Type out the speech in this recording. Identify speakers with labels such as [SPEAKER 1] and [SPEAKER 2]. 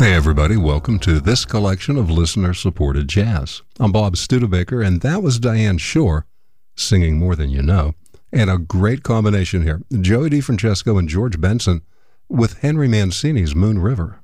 [SPEAKER 1] Hey everybody, welcome to this collection of listener-supported jazz. I'm Bob Studebaker, and that was Diane Shore singing More Than You Know. And a great combination here, Joey DeFrancesco and George Benson with Henry Mancini's Moon River.